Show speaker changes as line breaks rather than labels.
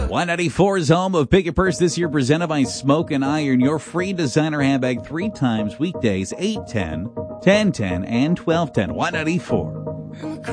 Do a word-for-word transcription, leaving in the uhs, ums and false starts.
one ninety-four is home of Pick Your Purse this year, presented by Smoke and Iron. Your free designer handbag three times weekdays, eight ten, ten ten, and twelve ten. one ninety-four.